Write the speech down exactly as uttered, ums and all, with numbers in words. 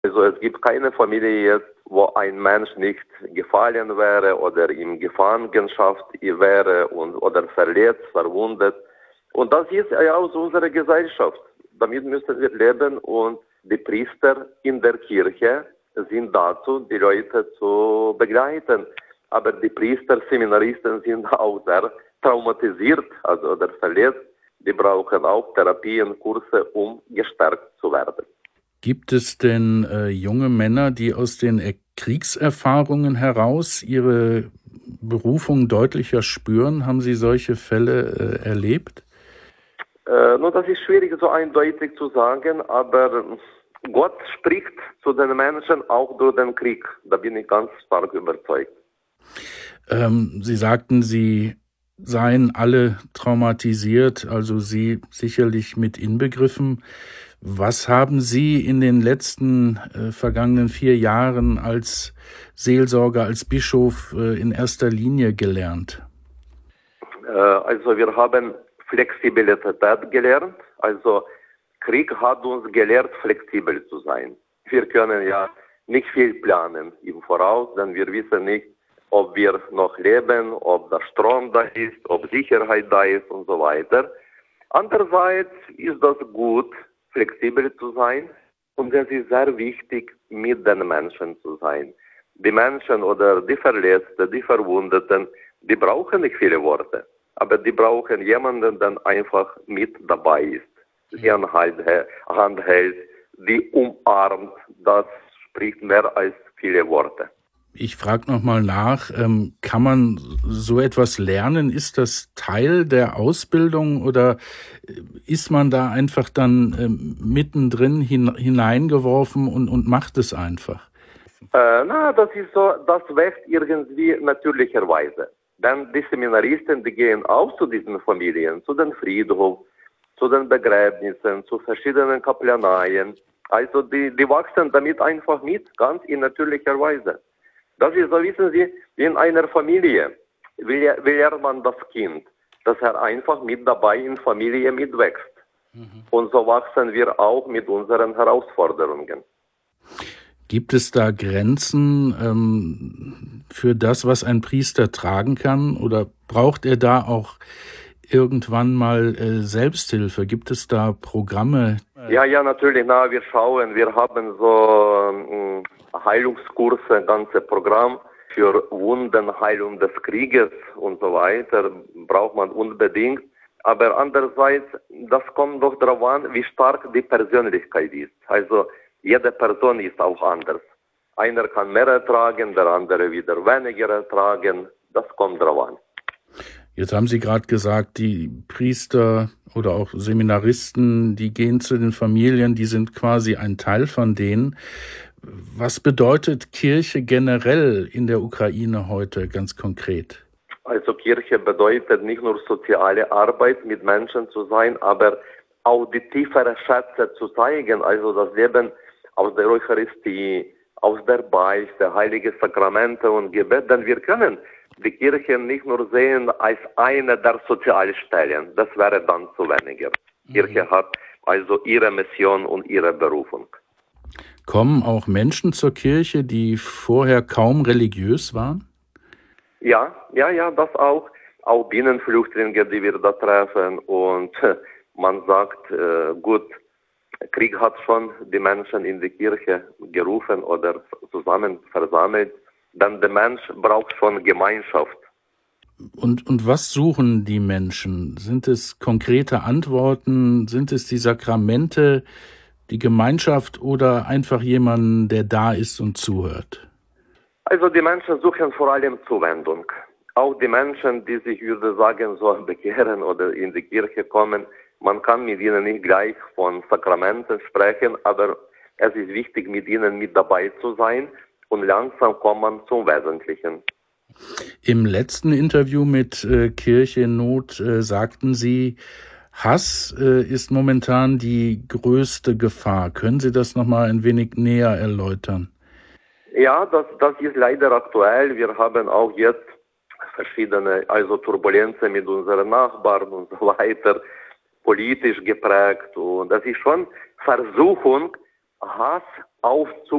Also es gibt keine Familie jetzt, wo ein Mensch nicht gefallen wäre oder in Gefangenschaft wäre und, oder verletzt, verwundet. Und das ist ja aus unserer Gesellschaft. Damit müssen wir leben und die Priester in der Kirche sind dazu, die Leute zu begleiten. Aber die Priester, Seminaristen sind auch sehr traumatisiert, also oder verletzt. Die brauchen auch Therapien, Kurse, um gestärkt zu werden. Gibt es denn äh, junge Männer, die aus den er- Kriegserfahrungen heraus ihre Berufung deutlicher spüren? Haben Sie solche Fälle äh, erlebt? Äh, nur das ist schwierig so eindeutig zu sagen, aber Gott spricht zu den Menschen auch durch den Krieg. Da bin ich ganz stark überzeugt. Ähm, Sie sagten, Sie seien alle traumatisiert, also Sie sicherlich mit inbegriffen. Was haben Sie in den letzten äh, vergangenen vier Jahren als Seelsorger, als Bischof äh, in erster Linie gelernt? Äh, also wir haben Flexibilität gelernt. Also Krieg hat uns gelehrt, flexibel zu sein. Wir können ja nicht viel planen im Voraus, denn wir wissen nicht, ob wir noch leben, ob der Strom da ist, ob Sicherheit da ist und so weiter. Andererseits ist das gut, flexibel zu sein und es ist sehr wichtig, mit den Menschen zu sein. Die Menschen oder die Verletzten, die Verwundeten, die brauchen nicht viele Worte, aber die brauchen jemanden, der einfach mit dabei ist, die an Hand hält, die umarmt. Das spricht mehr als viele Worte. Ich frage nochmal nach, ähm, kann man so etwas lernen? Ist das Teil der Ausbildung oder ist man da einfach dann ähm, mittendrin hin, hineingeworfen und, und macht es einfach? Äh, na, das ist so, das wächst irgendwie natürlicherweise. Denn die Seminaristen, die gehen auch zu diesen Familien, zu den Friedhof, zu den Begräbnissen, zu verschiedenen Kaplaneien. Also die, die wachsen damit einfach mit, ganz in natürlicher Weise. Das ist so, wissen Sie, wie in einer Familie. Wie, wie lernt man das Kind? Dass er einfach mit dabei in Familie mitwächst. Mhm. Und so wachsen wir auch mit unseren Herausforderungen. Gibt es da Grenzen ähm, für das, was ein Priester tragen kann? Oder braucht er da auch irgendwann mal äh, Selbsthilfe? Gibt es da Programme? Ja, ja, natürlich. Na, wir schauen, wir haben so äh, Heilungskurse, ein ganzes Programm für Wundenheilung des Krieges und so weiter. Braucht man unbedingt. Aber andererseits, das kommt doch darauf an, wie stark die Persönlichkeit ist. Also jede Person ist auch anders. Einer kann mehr ertragen, der andere wieder weniger ertragen. Das kommt darauf an. Jetzt haben Sie gerade gesagt, die Priester oder auch Seminaristen, die gehen zu den Familien, die sind quasi ein Teil von denen. Was bedeutet Kirche generell in der Ukraine heute ganz konkret? Also Kirche bedeutet nicht nur soziale Arbeit mit Menschen zu sein, aber auch die tieferen Schätze zu zeigen, also das Leben aus der Eucharistie, aus der Beichte, heilige Sakramente und Gebet, denn wir können die Kirche nicht nur sehen als eine der sozialen Stellen, das wäre dann zu weniger. Mhm. Kirche hat also ihre Mission und ihre Berufung. Kommen auch Menschen zur Kirche, die vorher kaum religiös waren? Ja, ja, ja, das auch. Auch Binnenflüchtlinge, die wir da treffen. Und man sagt, äh, gut, Krieg hat schon die Menschen in die Kirche gerufen oder zusammen versammelt. Denn der Mensch braucht schon Gemeinschaft. Und, und was suchen die Menschen? Sind es konkrete Antworten? Sind es die Sakramente, die Gemeinschaft oder einfach jemanden, der da ist und zuhört? Also die Menschen suchen vor allem Zuwendung. Auch die Menschen, die sich, würde sagen, so bekehren oder in die Kirche kommen, man kann mit ihnen nicht gleich von Sakramenten sprechen, aber es ist wichtig, mit ihnen mit dabei zu sein und langsam kommt man zum Wesentlichen. Im letzten Interview mit äh, Kirche in Not äh, sagten Sie, Hass äh, ist momentan die größte Gefahr. Können Sie das nochmal ein wenig näher erläutern? Ja, das, das ist leider aktuell. Wir haben auch jetzt verschiedene also Turbulenzen mit unseren Nachbarn und so weiter, politisch geprägt. Und das ist schon Versuchung, Hass aufzu